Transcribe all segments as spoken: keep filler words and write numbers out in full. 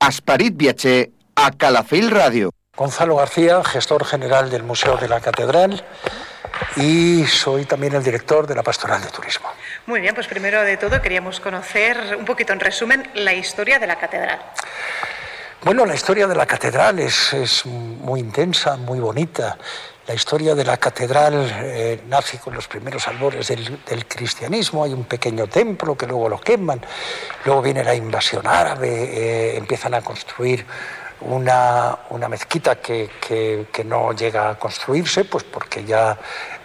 Esperit viatger a Calafell Radio. Gonzalo García, gestor general del Museo de la Catedral, y soy también el director de la Pastoral de Turismo. Muy bien, pues primero de todo queríamos conocer un poquito en resumen la historia de la catedral. Bueno, la historia de la catedral es, es muy intensa, muy bonita. La historia de la catedral eh, nace con los primeros albores del, del cristianismo. Hay un pequeño templo que luego lo queman, luego viene la invasión árabe, eh, empiezan a construir una, una mezquita que, que, que no llega a construirse, pues porque ya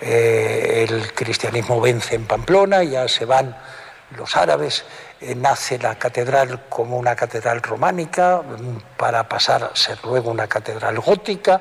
eh, el cristianismo vence en Pamplona, ya se van los árabes. Eh, nace la catedral como una catedral románica para pasar a ser luego una catedral gótica.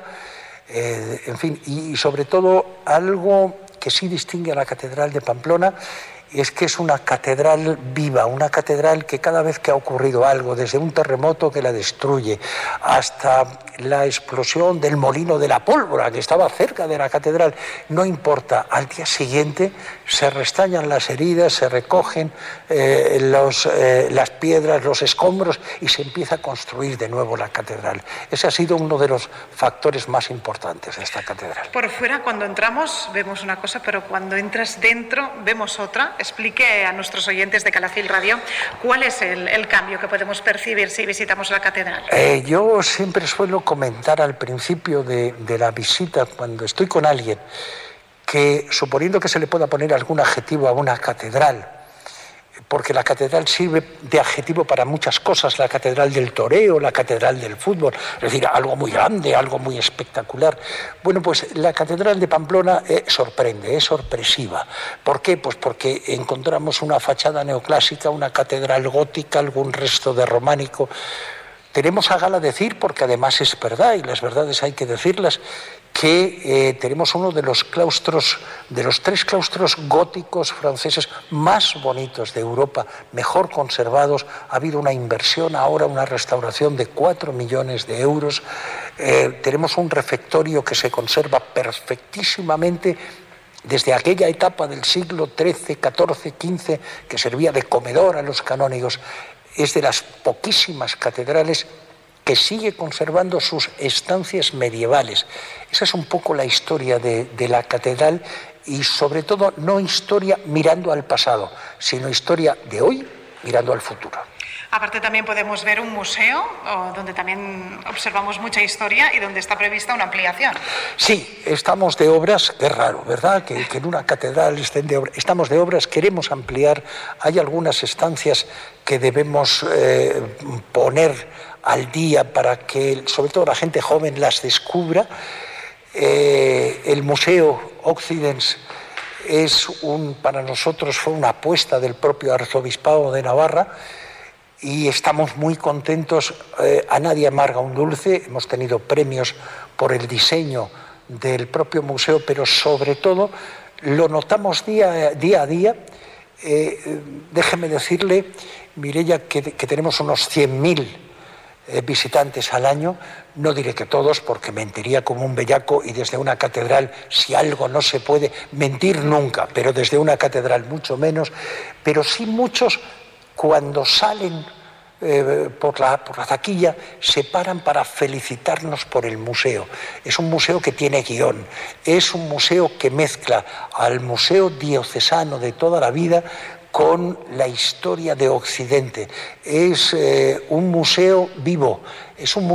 Eh, en fin, y sobre todo algo que sí distingue a la Catedral de Pamplona es que es una catedral viva, una catedral que cada vez que ha ocurrido algo, desde un terremoto que la destruye hasta la explosión del molino de la pólvora que estaba cerca de la catedral, no importa, al día siguiente se restañan las heridas, se recogen eh, los, eh, las piedras, los escombros y se empieza a construir de nuevo la catedral. Ese ha sido uno de los factores más importantes de esta catedral. Por fuera, cuando entramos, vemos una cosa, pero cuando entras dentro, vemos otra. Explique a nuestros oyentes de Calafell Radio cuál es el, el cambio que podemos percibir si visitamos la catedral. Eh, yo siempre suelo comentar al principio de, de la visita, cuando estoy con alguien, que suponiendo que se le pueda poner algún adjetivo a una catedral, porque la catedral sirve de adjetivo para muchas cosas, la catedral del toreo, la catedral del fútbol, es decir, algo muy grande, algo muy espectacular. Bueno, pues la catedral de Pamplona eh, sorprende, es sorpresiva. ¿Por qué? Pues porque encontramos una fachada neoclásica, una catedral gótica, algún resto de románico. Tenemos a gala decir, porque además es verdad, y las verdades hay que decirlas, que eh, tenemos uno de los claustros, de los tres claustros góticos franceses más bonitos de Europa, mejor conservados. Ha habido una inversión ahora, una restauración de cuatro millones de euros. Eh, tenemos un refectorio que se conserva perfectísimamente desde aquella etapa del siglo trece, catorce, quince, que servía de comedor a los canónigos. Es de las poquísimas catedrales que sigue conservando sus estancias medievales. Esa es un poco la historia de, de la catedral y sobre todo no historia mirando al pasado, sino historia de hoy mirando al futuro. Aparte también podemos ver un museo donde también observamos mucha historia y donde está prevista una ampliación. Sí, estamos de obras, es raro, ¿verdad? Que, que en una catedral estén de obras. Estamos de obras, queremos ampliar. Hay algunas estancias que debemos eh, poner al día para que, sobre todo la gente joven, las descubra. Eh, el Museo Occidens es un, para nosotros fue una apuesta del propio Arzobispado de Navarra. Y estamos muy contentos, eh, a nadie amarga un dulce, hemos tenido premios por el diseño del propio museo, pero sobre todo lo notamos día, día a día. Eh, déjeme decirle, Mireia, que, que tenemos unos cien mil eh, visitantes al año, no diré que todos porque mentiría como un bellaco y desde una catedral, si algo no se puede, mentir nunca, pero desde una catedral mucho menos, pero sí muchos. Cuando salen eh, por, la, por la taquilla, se paran para felicitarnos por el museo. Es un museo que tiene guión, es un museo que mezcla al museo diocesano de toda la vida con la historia de Occidente. Es eh, un museo vivo, es un